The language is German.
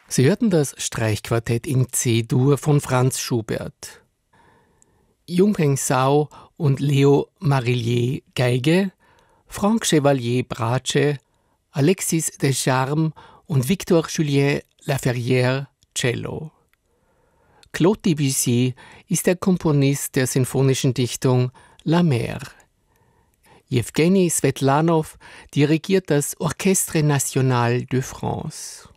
Sie hörten das Streichquartett in C-Dur von Franz Schubert. Yunpeng Zhao und Leo Marillier Geige, Franck Chevalier Bratsche, Alexis Descharmes und Victor-Julien Laferrière Cello. Claude Debussy ist der Komponist der sinfonischen Dichtung La Mer. Jewgeni Swetlanow dirigiert das Orchestre National de France.